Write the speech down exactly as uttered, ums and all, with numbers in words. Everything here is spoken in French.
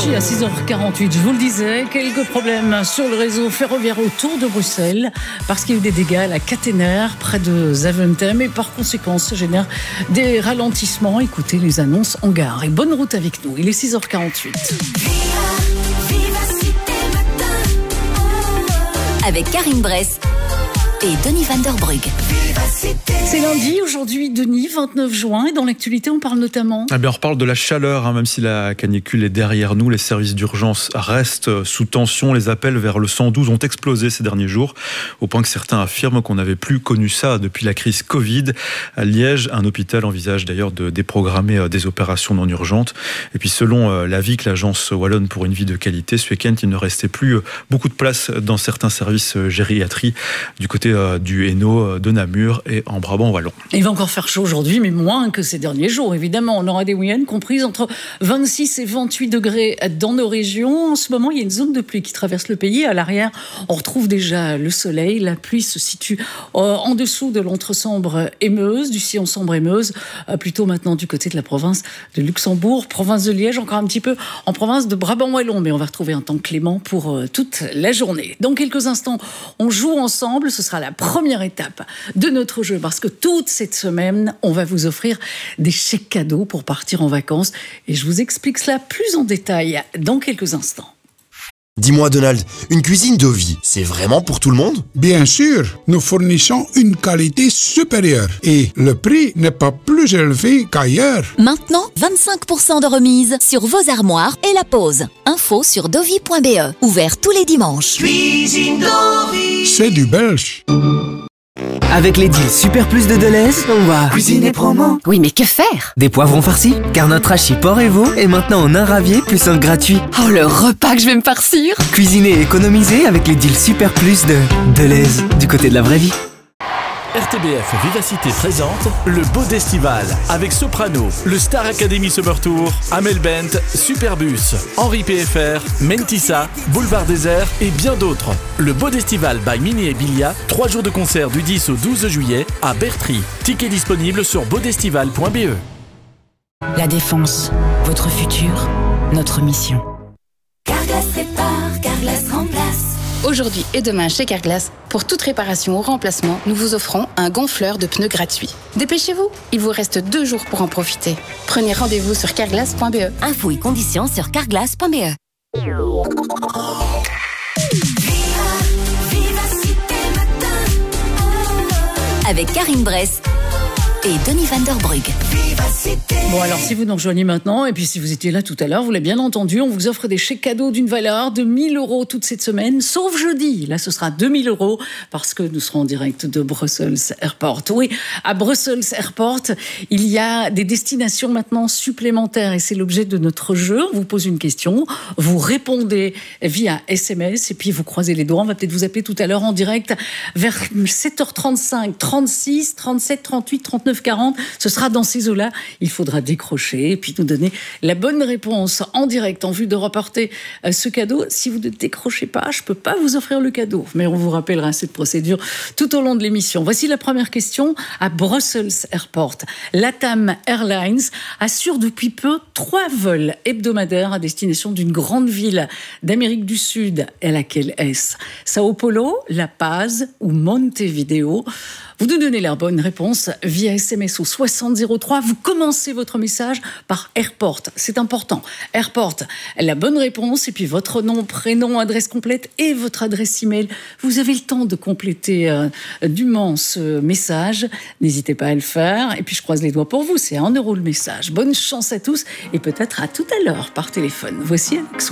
Avicii à six heures quarante-huit, je vous le disais, quelques problèmes sur le réseau ferroviaire autour de Bruxelles parce qu'il y a eu des dégâts à la caténaire près de Zaventem et par conséquent ça génère des ralentissements. Écoutez les annonces en gare et bonne route avec nous, il est six heures quarante-huit. Avec Karine Bress et Denis Van der Brugge. C'est lundi, aujourd'hui, Denis, vingt-neuf juin, et dans l'actualité, on parle notamment... Eh bien, on reparle de la chaleur, hein, même si la canicule est derrière nous, les services d'urgence restent sous tension. Les appels vers le cent douze ont explosé ces derniers jours, au point que certains affirment qu'on n'avait plus connu ça depuis la crise Covid. À Liège, un hôpital envisage d'ailleurs de déprogrammer des opérations non urgentes. Et puis, selon la V I C, l'agence wallonne pour une vie de qualité, ce week-end, il ne restait plus beaucoup de place dans certains services gériatrie du côté du Hainaut, de Namur et en Brabant wallon. Il va encore faire chaud aujourd'hui, mais moins que ces derniers jours. Évidemment, on aura des week-ends comprises entre vingt-six et vingt-huit degrés dans nos régions. En ce moment, il y a une zone de pluie qui traverse le pays. À l'arrière, on retrouve déjà le soleil. La pluie se situe en dessous de l'entre-Sambre et Meuse, du sillon Sambre et Meuse, plutôt maintenant du côté de la province de Luxembourg, province de Liège, encore un petit peu en province de Brabant wallon. Mais on va retrouver un temps clément pour toute la journée. Dans quelques instants, on joue ensemble. Ce sera la première étape de notre jeu parce que toute cette semaine, on va vous offrir des chèques cadeaux pour partir en vacances. Et je vous explique cela plus en détail dans quelques instants. Dis-moi Donald, une cuisine Dovi, c'est vraiment pour tout le monde? Bien sûr, nous fournissons une qualité supérieure et le prix n'est pas plus élevé qu'ailleurs. Maintenant, vingt-cinq pour cent de remise sur vos armoires et la pose. Info sur dovi point b e. Ouvert tous les dimanches. Cuisine Dovi, c'est du belge. Avec les deals Super Plus de Deleuze, on va cuisine et promo. Oui, mais que faire? Des poivrons farcis, car notre hachis porc et veau est maintenant en un ravier plus un gratuit. Oh, le repas que je vais me farcir! Cuisiner et économiser avec les deals Super Plus de Deleuze, du côté de la vraie vie. R T B F Vivacité présente le Bodestival avec Soprano, le Star Academy Summer Tour, Amel Bent, Superbus, Henri P F R, Mentissa, Boulevard Désert et bien d'autres. Le Bodestival by Mini et Bilia, trois jours de concert du dix au douze juillet à Bertry. Tickets disponibles sur bodestival point b e. La défense, votre futur, notre mission. Carglass répare, Carglass remplace. Aujourd'hui et demain chez Carglass, pour toute réparation ou remplacement, nous vous offrons un gonfleur de pneus gratuit. Dépêchez-vous, il vous reste deux jours pour en profiter. Prenez rendez-vous sur carglass point b e. Infos et conditions sur carglass point b e. Avec Karine Bress et Denis Van der Brugge. Bon, alors si vous nous rejoignez maintenant, et puis si vous étiez là tout à l'heure, vous l'avez bien entendu, on vous offre des chèques cadeaux d'une valeur de mille euros toute cette semaine, sauf jeudi. Là, ce sera deux mille euros parce que nous serons en direct de Brussels Airport. Oui, à Brussels Airport, il y a des destinations maintenant supplémentaires et c'est l'objet de notre jeu. On vous pose une question, vous répondez via S M S et puis vous croisez les doigts. On va peut-être vous appeler tout à l'heure en direct vers sept heures trente-cinq, trente-six, trente-sept, trente-huit, trente-neuf, quarante. Ce sera dans ces eaux-là. Il faudra décrocher et puis nous donner la bonne réponse en direct en vue de reporter ce cadeau. Si vous ne décrochez pas, je ne peux pas vous offrir le cadeau. Mais on vous rappellera cette procédure tout au long de l'émission. Voici la première question. À Brussels Airport, LATAM Airlines assure depuis peu trois vols hebdomadaires à destination d'une grande ville d'Amérique du Sud. Et laquelle est-ce? Sao Paulo, La Paz ou Montevideo? Vous nous donnez la bonne réponse via S M S au soixante zéro trois. Vous commencez votre message par Airport. C'est important. Airport, la bonne réponse et puis votre nom, prénom, adresse complète et votre adresse email. Vous avez le temps de compléter euh, dûment ce message. N'hésitez pas à le faire. Et puis je croise les doigts pour vous. C'est un euro le message. Bonne chance à tous et peut-être à tout à l'heure par téléphone. Voici Alex.